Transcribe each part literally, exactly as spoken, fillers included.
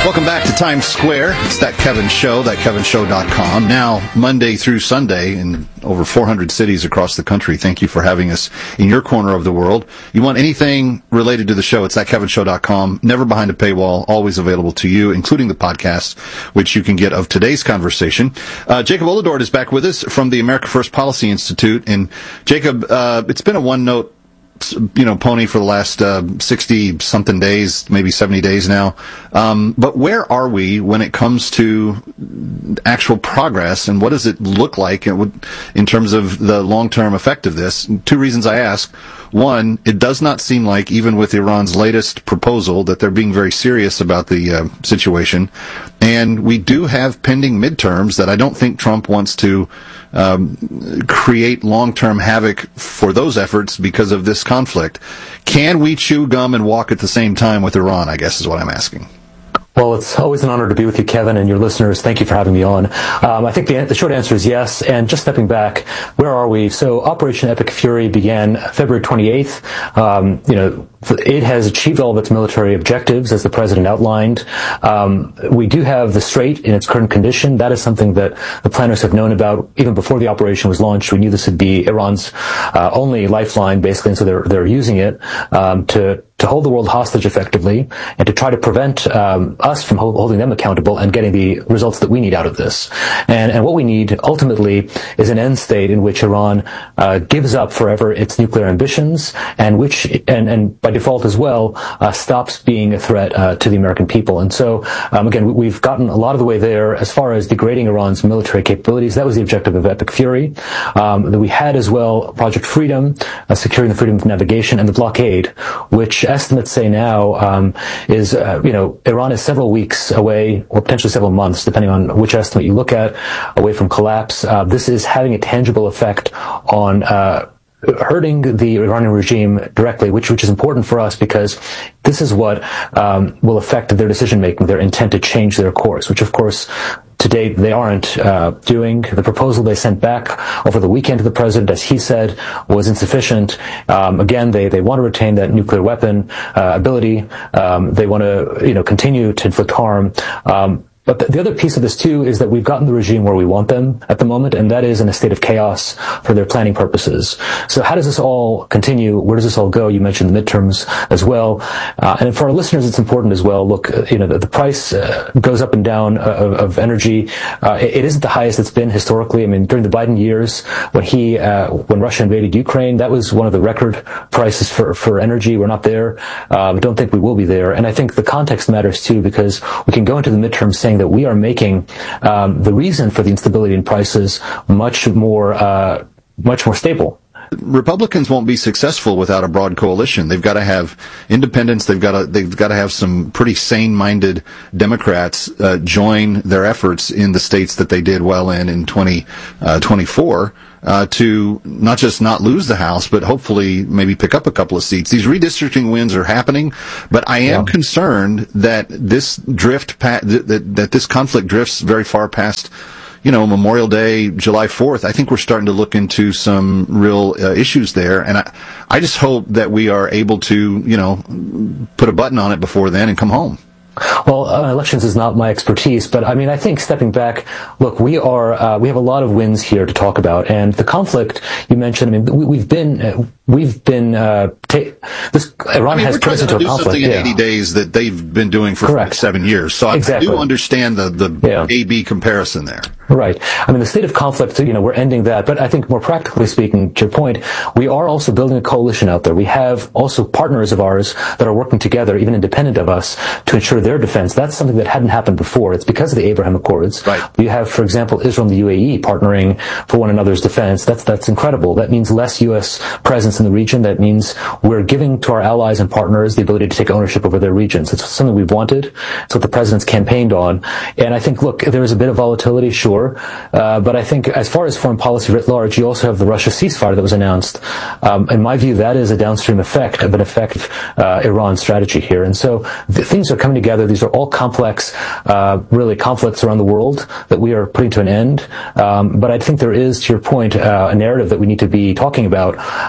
Welcome back to Times Square. It's That Kevin Show, that kevin show dot com. Now, Monday through Sunday in over four hundred cities across the country. Thank you for having us in your corner of the world. You want anything related to the show, it's that kevin show dot com. Never behind a paywall, always available to you, including the podcast, which you can get of today's conversation. Uh, Jacob Oladort is back with us from the America First Policy Institute. And Jacob, uh, it's been a one-note you know, pony for the last uh, sixty-something days, maybe seventy days now. Um, but where are we when it comes to actual progress, and what does it look like in terms of the long-term effect of this? Two reasons I ask. One, it does not seem like, even with Iran's latest proposal, that they're being very serious about the uh, situation. And we do have pending midterms that I don't think Trump wants to um, create long-term havoc for those efforts because of this conflict. Can we chew gum and walk at the same time with Iran, I guess is what I'm asking. Well, it's always an honor to be with you, Kevin, and your listeners. Thank you for having me on. Um, I think the, the short answer is yes. And just stepping back, where are we? So Operation Epic Fury began February twenty-eighth. Um, you know, it has achieved all of its military objectives, as the president outlined. Um, we do have the Strait in its current condition. That is something that the planners have known about even before the operation was launched. We knew this would be Iran's uh, only lifeline, basically, and so they're they're using it um, to to hold the world hostage effectively and to try to prevent um, us from hold, holding them accountable and getting the results that we need out of this. And, and what we need ultimately is an end state in which Iran uh, gives up forever its nuclear ambitions and which, and, and by default as well, uh, stops being a threat uh, to the American people. And so, um, again, we've gotten a lot of the way there as far as degrading Iran's military capabilities. That was the objective of Epic Fury. Um, that we had as well Project Freedom, uh, securing the freedom of navigation, and the blockade, which estimates say now um, is, uh, you know, Iran is several weeks away, or potentially several months, depending on which estimate you look at, away from collapse. Uh, this is having a tangible effect on uh, hurting the Iranian regime directly, which which is important for us because this is what um, will affect their decision-making, their intent to change their course, which, of course, to date, they aren't uh, doing. The proposal they sent back over the weekend to the president, as he said, was insufficient. Um, again, they, they want to retain that nuclear weapon uh, ability. Um, they want to, you know, continue to inflict harm. Um, But the other piece of this, too, is that we've gotten the regime where we want them at the moment, and that is in a state of chaos for their planning purposes. So how does this all continue? Where does this all go? You mentioned the midterms as well. Uh, and for our listeners, it's important as well. Look, you know, the, the price uh, goes up and down uh, of, of energy. Uh, it, it isn't the highest it's been historically. I mean, during the Biden years, when he, uh, when Russia invaded Ukraine, that was one of the record prices for, for energy. We're not there. Uh, don't think we will be there. And I think the context matters, too, because we can go into the midterms saying that we are making um, the reason for the instability in prices much more uh, much more stable. Republicans won't be successful without a broad coalition. They've got to have independents. They've got to they've got to have some pretty sane-minded Democrats uh, join their efforts in the states that they did well in in twenty twenty-four. Uh, to not just not lose the House, but hopefully maybe pick up a couple of seats. These redistricting wins are happening, but I am yeah. concerned that this drift, pa- that, that this conflict drifts very far past, you know, Memorial Day, July fourth. I think we're starting to look into some real uh, issues there, and I, I just hope that we are able to, you know, put a button on it before then and come home. Well, uh, elections is not my expertise, but I mean, I think stepping back, look, we are, uh, we have a lot of wins here to talk about, and the conflict you mentioned, I mean, we, we've been, uh, we've been, uh, ta- this, Iran I mean, has put us into a conflict. We're trying to do something in yeah. eighty days that they've been doing for Correct. seven years, so I, exactly. I do understand the, the yeah. A B comparison there. Right. I mean, the state of conflict, you know, we're ending that, but I think more practically speaking, to your point, we are also building a coalition out there. We have also partners of ours that are working together, even independent of us, to ensure their defense. That's something that hadn't happened before. It's because of the Abraham Accords. Right. You have, for example, Israel and the U A E partnering for one another's defense. That's, that's incredible. That means less U S presence in the region. That means we're giving to our allies and partners the ability to take ownership over their regions. It's something we've wanted. It's what the president's campaigned on. And I think, look, there is a bit of volatility, sure. Uh, but I think as far as foreign policy writ large, you also have the Russia ceasefire that was announced. Um, in my view, that is a downstream effect of an effective uh, Iran strategy here. And so the things are coming together. These are all complex, uh, really conflicts around the world that we are putting to an end. Um, but I think there is, to your point, uh, a narrative that we need to be talking about um,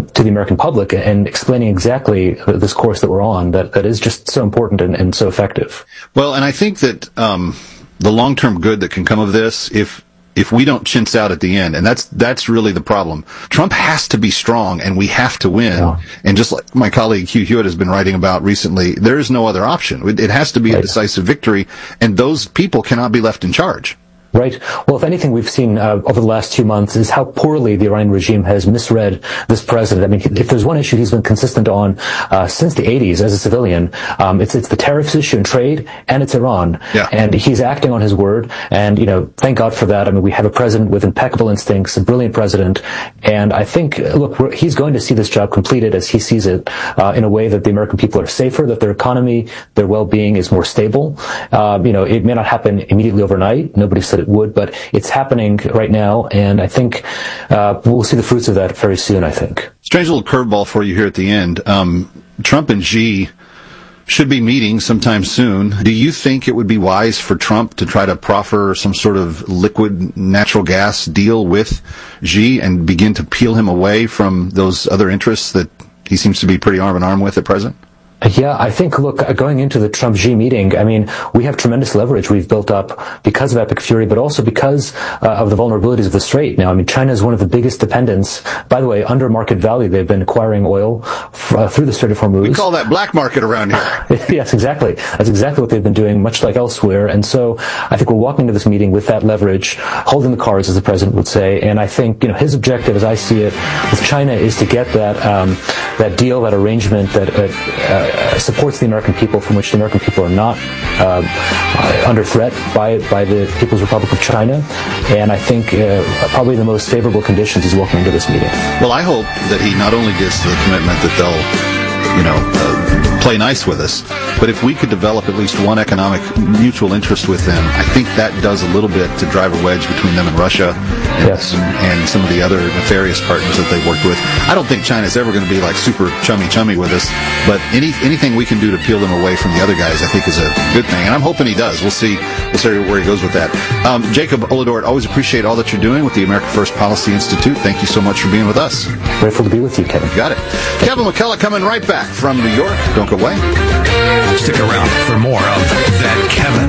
um, to the American public and explaining exactly this course that we're on that, that is just so important and, and so effective. Well, and I think that um, the long-term good that can come of this, if if we don't chintz out at the end, and that's that's really the problem. Trump has to be strong, and we have to win. Yeah. And just like my colleague Hugh Hewitt has been writing about recently, there is no other option. It, it has to be right. a decisive victory, and those people cannot be left in charge. Right. Well, if anything we've seen uh, over the last two months is how poorly the Iranian regime has misread this president. I mean, if there's one issue he's been consistent on uh, since the eighties as a civilian, um, it's it's the tariffs issue and trade, and it's Iran. Yeah. And he's acting on his word, and, you know, thank God for that. I mean, we have a president with impeccable instincts, a brilliant president, and I think, look, we're, he's going to see this job completed as he sees it uh, in a way that the American people are safer, that their economy, their well-being is more stable. Uh, you know, it may not happen immediately overnight. Nobody said it would, but it's happening right now, and I think uh, we'll see the fruits of that very soon, I think. Strange little curveball for you here at the end. Um, Trump and Xi should be meeting sometime soon. Do you think it would be wise for Trump to try to proffer some sort of liquid natural gas deal with Xi and begin to peel him away from those other interests that he seems to be pretty arm in arm with at present? Yeah, I think, look, going into the Trump-Xi meeting, I mean, we have tremendous leverage we've built up because of Epic Fury, but also because uh, of the vulnerabilities of the Strait. Now, I mean, China is one of the biggest dependents. By the way, under market value, they've been acquiring oil f- uh, through the Strait of Hormuz. We call that black market around here. Yes, exactly. That's exactly what they've been doing, much like elsewhere. And so I think we're walking into this meeting with that leverage, holding the cards, as the president would say. And I think, you know, his objective, as I see it, with China is to get that um, that deal, that arrangement that uh, uh, supports the American people, from which the American people are not uh, under threat by by the People's Republic of China. And I think uh, probably the most favorable conditions is walking into this meeting. Well, I hope that he not only gets the commitment that they'll, you know, uh, play nice with us, but if we could develop at least one economic mutual interest with them, I think that does a little bit to drive a wedge between them and Russia and, yes. and, and some of the other nefarious partners that they've worked with. I don't think China's ever going to be like super chummy-chummy with us, but any anything we can do to peel them away from the other guys, I think is a good thing, and I'm hoping he does. We'll see, we'll see where he goes with that. Um, Jacob Oladort, always appreciate all that you're doing with the America First Policy Institute. Thank you so much for being with us. Grateful to be with you, Kevin. You got it. Kevin McCullough coming right back from New York. Don't go away. Stick around for more of That Kevin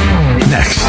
next.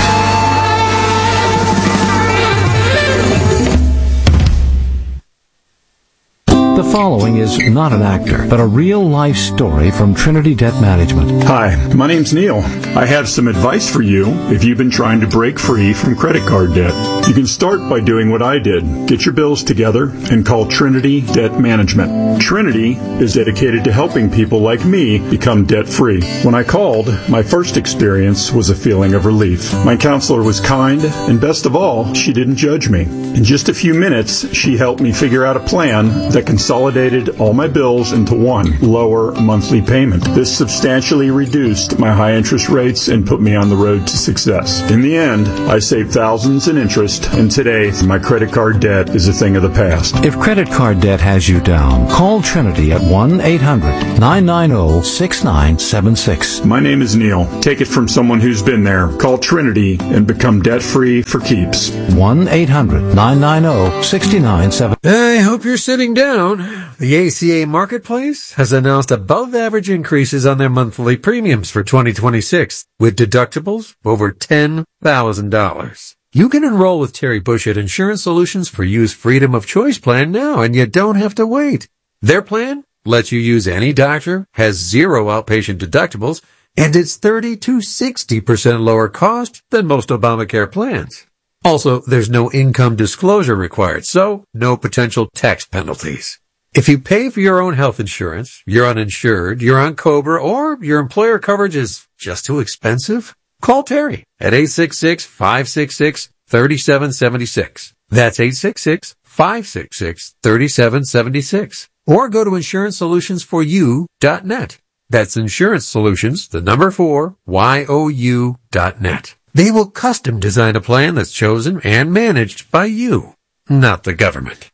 The following is not an actor, but a real-life story from Trinity Debt Management. Hi, my name's Neil. I have some advice for you if you've been trying to break free from credit card debt. You can start by doing what I did. Get your bills together and call Trinity Debt Management. Trinity is dedicated to helping people like me become debt-free. When I called, my first experience was a feeling of relief. My counselor was kind, and best of all, she didn't judge me. In just a few minutes, she helped me figure out a plan that consolidated all my bills into one lower monthly payment. This substantially reduced my high interest rates and put me on the road to success. In the end, I saved thousands in interest, and today my credit card debt is a thing of the past. If credit card debt has you down, call Trinity at one eight hundred nine nine zero six nine seven six. My name is Neil. Take it from someone who's been there. Call Trinity and become debt-free for keeps. one eight hundred nine nine zero six nine seven six. I hope you're sitting down. The A C A Marketplace has announced above-average increases on their monthly premiums for twenty twenty-six, with deductibles over ten thousand dollars. You can enroll with Terry Bushett Insurance Solutions for You's Freedom of Choice plan now, and you don't have to wait. Their plan lets you use any doctor, has zero outpatient deductibles, and it's thirty to sixty percent lower cost than most Obamacare plans. Also, there's no income disclosure required, so no potential tax penalties. If you pay for your own health insurance, you're uninsured, you're on COBRA, or your employer coverage is just too expensive, call Terry at eight six six, five six six, three seven seven six. That's eight six six, five six six, three seven seven six. Or go to insurance solutions for you dot net. That's Insurance Solutions, the number four, Y O U dot net. They will custom design a plan that's chosen and managed by you, not the government.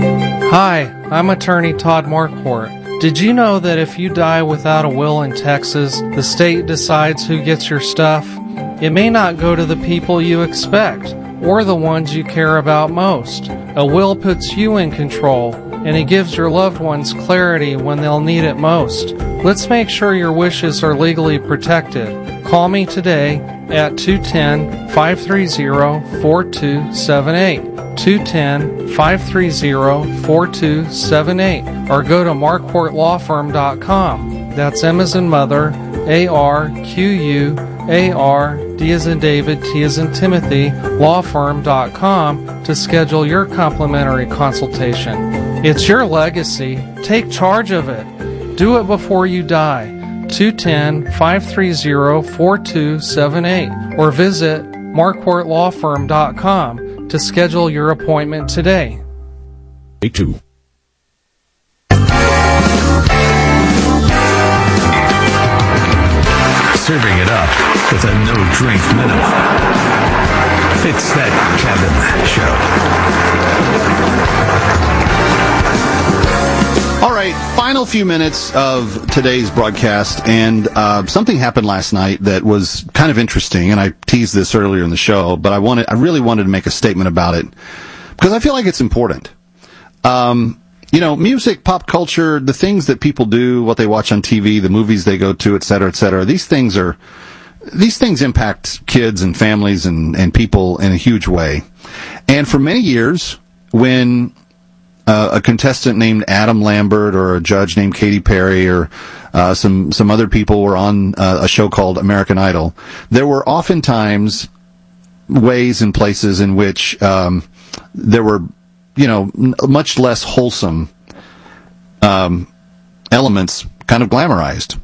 Hi, I'm attorney Todd Marquardt. Did you know that if you die without a will in Texas, the state decides who gets your stuff? It may not go to the people you expect, or the ones you care about most. A will puts you in control, and it gives your loved ones clarity when they'll need it most. Let's make sure your wishes are legally protected. Call me today at two one zero, five three zero, four two seven eight, two one zero, five three zero, four two seven eight, or go to marquardt law firm dot com. That's M as in mother, A R Q U A R, D as in David, T as in Timothy, law firm dot com to schedule your complimentary consultation. It's your legacy. Take charge of it. Do it before you die. two one zero, five three zero, four two seven eight or visit marquardt law firm dot com to schedule your appointment today. Two. Serving it up with a no-drink minimum. It's That Kevin Show. All right, final few minutes of today's broadcast, and uh, something happened last night that was kind of interesting, and I teased this earlier in the show, but I wanted, I really wanted to make a statement about it because I feel like it's important. Um, you know, music, pop culture, the things that people do, what they watch on T V, the movies they go to, et cetera, et cetera. These things are, these things impact kids and families and, and people in a huge way. And for many years, when uh, a contestant named Adam Lambert or a judge named Katy Perry or uh, some some other people were on uh, a show called American Idol, there were oftentimes ways and places in which um, there were, you know, much less wholesome um, elements kind of glamorized.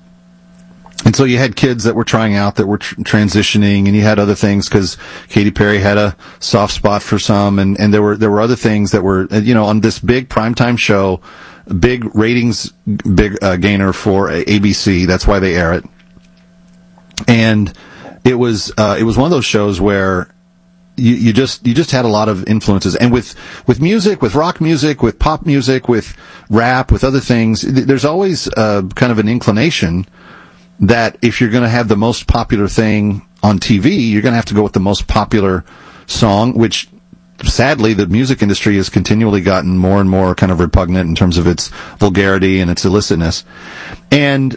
And so you had kids that were trying out that were tr- transitioning, and you had other things because Katy Perry had a soft spot for some, and, and there were there were other things that were, you know, on this big primetime show, big ratings, big uh, gainer for A B C. That's why they air it. And it was uh, it was one of those shows where You, you just you just had a lot of influences, and with with music, with rock music, with pop music, with rap, with other things, there's always uh, kind of an inclination that if you're going to have the most popular thing on T V, you're going to have to go with the most popular song, which sadly the music industry has continually gotten more and more kind of repugnant in terms of its vulgarity and its illicitness. And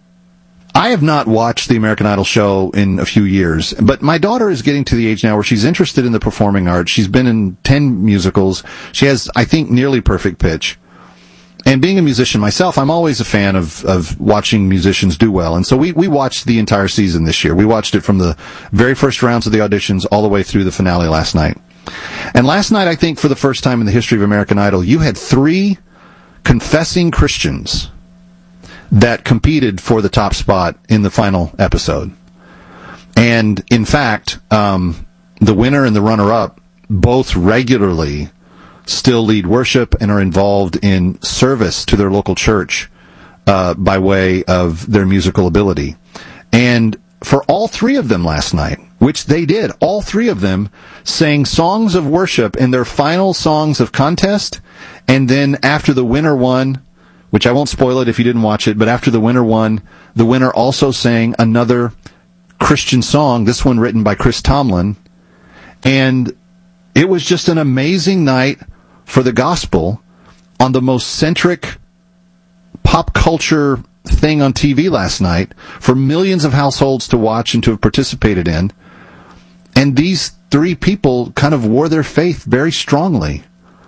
I have not watched the American Idol show in a few years, but my daughter is getting to the age now where she's interested in the performing arts. She's been in ten musicals. She has, I think, nearly perfect pitch. And being a musician myself, I'm always a fan of, of watching musicians do well. And so we, we watched the entire season this year. We watched it from the very first rounds of the auditions all the way through the finale last night. And last night, I think for the first time in the history of American Idol, you had three confessing Christians that competed for the top spot in the final episode. And in fact, um, the winner and the runner-up both regularly still lead worship and are involved in service to their local church uh, by way of their musical ability. And for all three of them last night, which they did, all three of them sang songs of worship in their final songs of contest, and then after the winner won, which I won't spoil it if you didn't watch it, but after the winner won, the winner also sang another Christian song, this one written by Chris Tomlin. And it was just an amazing night for the gospel on the most centric pop culture thing on T V last night for millions of households to watch and to have participated in. And these three people kind of wore their faith very strongly.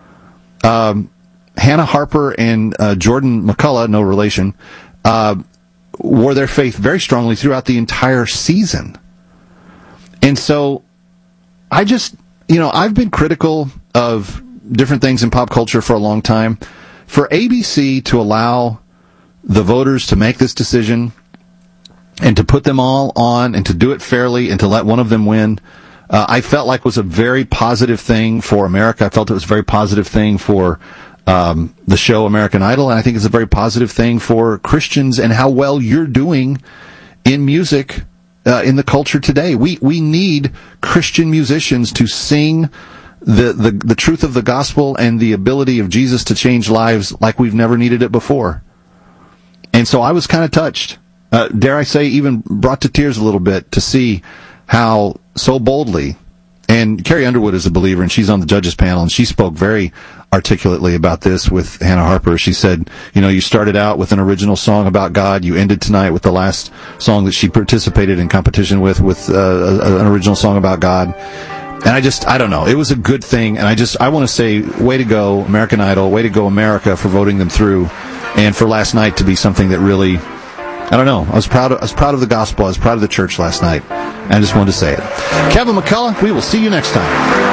Um, Hannah Harper and uh, Jordan McCullough, no relation, uh, wore their faith very strongly throughout the entire season. And so I just, you know, I've been critical of different things in pop culture for a long time. For A B C to allow the voters to make this decision and to put them all on and to do it fairly and to let one of them win, uh, I felt like was a very positive thing for America. I felt it was a very positive thing for Um, the show American Idol, and I think it's a very positive thing for Christians and how well you're doing in music uh, in the culture today. We we need Christian musicians to sing the, the the truth of the gospel and the ability of Jesus to change lives like we've never needed it before. And so I was kind of touched, uh, dare I say, even brought to tears a little bit to see how so boldly. And Carrie Underwood is a believer, and she's on the judges panel, and she spoke very articulately about this with Hannah Harper. She said, you know, you started out with an original song about God. You ended tonight with the last song that she participated in competition with, with uh, a, an original song about God. And I just, I don't know. It was a good thing. And I just, I want to say, way to go, American Idol. Way to go, America, for voting them through. And for last night to be something that really, I don't know. I was proud of, I was proud of the gospel. I was proud of the church last night. And I just wanted to say it. Kevin McCullough, we will see you next time.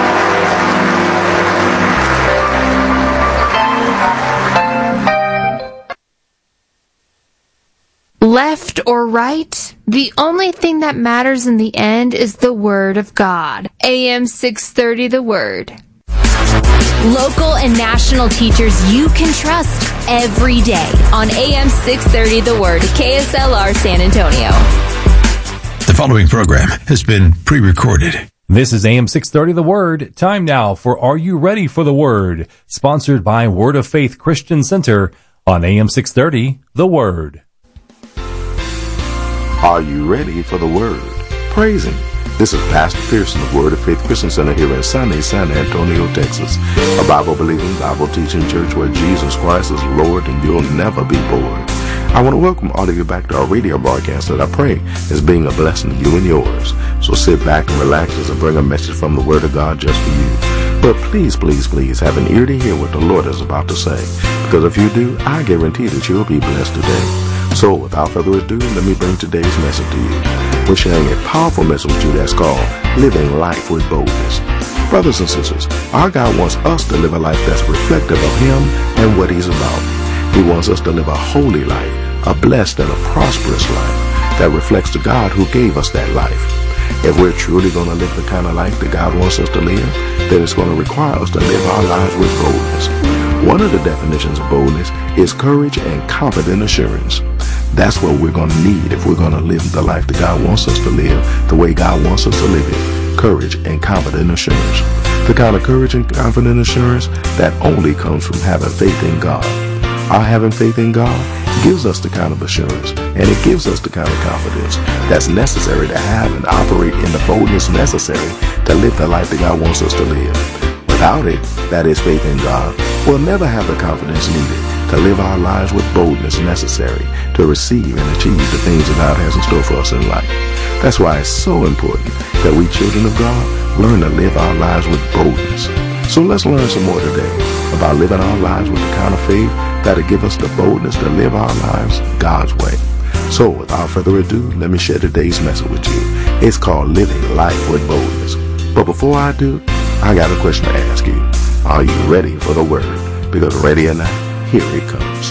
Left or right, the only thing that matters in the end is the Word of God. A M six thirty, The Word. Local and national teachers you can trust every day on A M six thirty, The Word, K S L R San Antonio. The following program has been pre-recorded. This is A M six thirty, The Word. Time now for Are You Ready for the Word? Sponsored by Word of Faith Christian Center on A M six thirty, The Word. Are you ready for the Word? Praise Him. This is Pastor Pearson of Word of Faith Christian Center here in sunny San Antonio, Texas, a Bible-believing, Bible-teaching church where Jesus Christ is Lord and you'll never be bored. I want to welcome all of you back to our radio broadcast that I pray is being a blessing to you and yours. So sit back and relax as I bring a message from the Word of God just for you. But please, please, please have an ear to hear what the Lord is about to say. Because if you do, I guarantee that you'll be blessed today. So without further ado, let me bring today's message to you. We're sharing a powerful message with you that's called Living Life with Boldness. Brothers and sisters, our God wants us to live a life that's reflective of Him and what He's about. He wants us to live a holy life, a blessed and a prosperous life that reflects the God who gave us that life. If we're truly going to live the kind of life that God wants us to live, then it's going to require us to live our lives with boldness. One of the definitions of boldness is courage and confident assurance. That's what we're going to need if we're going to live the life that God wants us to live, the way God wants us to live it. Courage and confident assurance. The kind of courage and confident assurance that only comes from having faith in God. Our having faith in God gives us the kind of assurance, and it gives us the kind of confidence that's necessary to have and operate in the boldness necessary to live the life that God wants us to live. Without it, that is faith in God, we'll never have the confidence needed to live our lives with boldness necessary to receive and achieve the things that God has in store for us in life. That's why it's so important that we children of God learn to live our lives with boldness. So let's learn some more today about living our lives with the kind of faith that'll give us the boldness to live our lives God's way. So without further ado, let me share today's message with you. It's called Living Life with Boldness. But before I do, I got a question to ask you. Are you ready for the Word? Because ready or not, here it comes.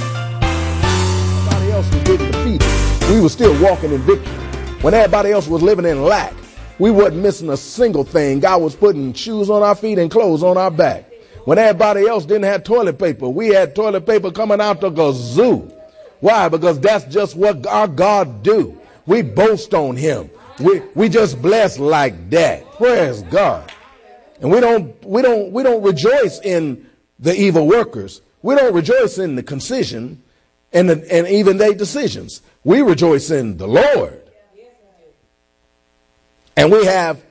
Everybody else was getting defeated. We were still walking in victory. When everybody else was living in lack, we wasn't missing a single thing. God was putting shoes on our feet and clothes on our back. When everybody else didn't have toilet paper, we had toilet paper coming out the gazoo. Why? Because that's just what our God do. We boast on Him. We we just bless like that. Praise God. And we don't we don't we don't rejoice in the evil workers. We don't rejoice in the concision and the, and even their decisions. We rejoice in the Lord. And we have